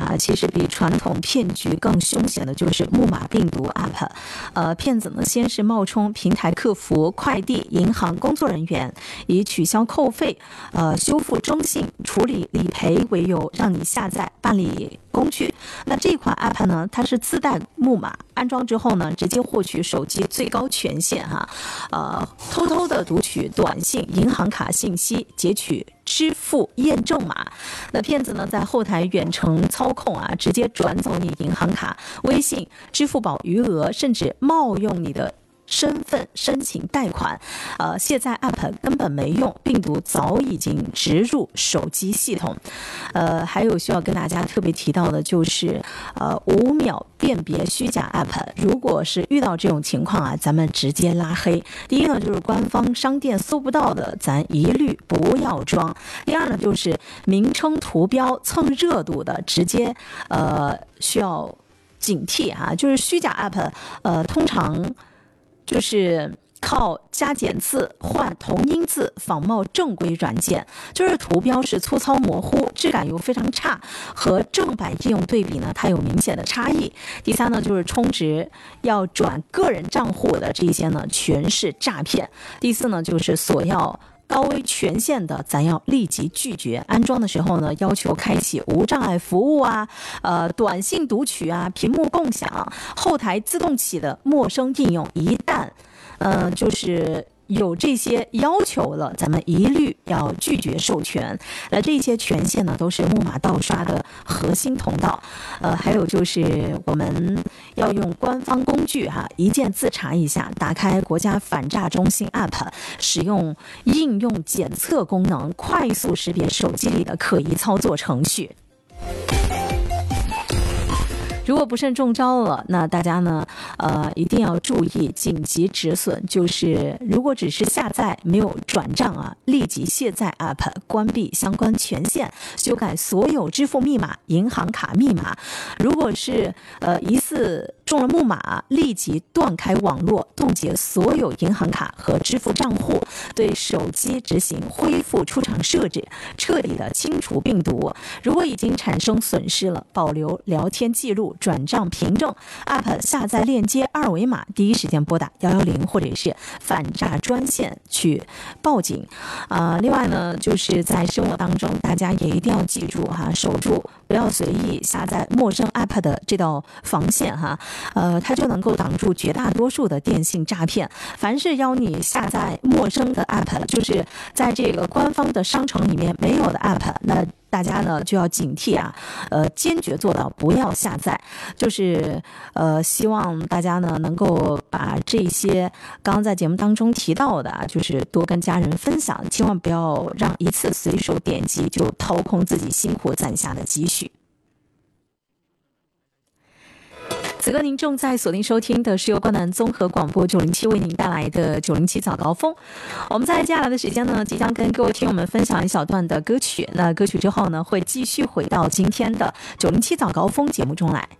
啊，其实比传统骗局更凶险的就是木马病毒 App。骗子呢先是冒充平台客服、快递、银行工作人员，以取消扣费、修复征信、处理理赔为由，让你下载办理工具。那这款 App 呢，它是自带木马，安装之后呢，直接获取手机最高权限偷偷的读取短信、银行卡信息，截取支付验证码。那骗子呢，在后台远程操控直接转走你银行卡、微信、支付宝余额，甚至冒用你的身份申请贷款，卸载 App 根本没用，病毒早已经植入手机系统。还有需要跟大家特别提到的就是5秒辨别虚假 App， 如果是遇到这种情况咱们直接拉黑。第一呢，就是官方商店搜不到的，咱一律不要装。第二呢，就是名称图标蹭热度的，直接需要警惕就是虚假 App，通常就是靠加减字换同音字仿冒正规软件，就是图标是粗糙模糊，质感又非常差，和正版应用对比呢，它有明显的差异。第三呢，就是充值要转个人账户的这些呢，全是诈骗。第四呢，就是索要高危权限的，咱要立即拒绝。安装的时候呢，要求开启无障碍服务短信读取屏幕共享、后台自动起的陌生应用，一旦就是有这些要求了，咱们一律要拒绝授权。那这些权限呢，都是木马盗刷的核心通道。还有就是我们要用官方工具一键自查一下，打开国家反诈中心 App， 使用应用检测功能，快速识别手机里的可疑操作程序。如果不慎中招了，那大家呢，一定要注意紧急止损，就是如果只是下载没有转账立即卸载 App， 关闭相关权限，修改所有支付密码、银行卡密码。如果是疑似中了木马，立即断开网络，冻结所有银行卡和支付账户，对手机执行恢复出厂设置，彻底的清除病毒。如果已经产生损失了，保留聊天记录、转账凭证。 App 下载链接二维码，第一时间拨打110或者是反诈专线去报警。另外呢，就是在生活当中，大家也一定要记住守住不要随意下载陌生 App 的这道防线它就能够挡住绝大多数的电信诈骗。凡是邀你下载陌生的 App， 就是在这个官方的商城里面没有的 App， 那大家呢就要警惕坚决做到不要下载。就是希望大家呢能够把这些刚刚在节目当中提到的就是多跟家人分享，千万不要让一次随手点击就掏空自己辛苦攒下的积蓄。此刻您正在锁定收听的是由关南综合广播907为您带来的907早高峰。我们在接下来的时间呢，即将跟各位听友们分享一小段的歌曲。那歌曲之后呢，会继续回到今天的907早高峰节目中来。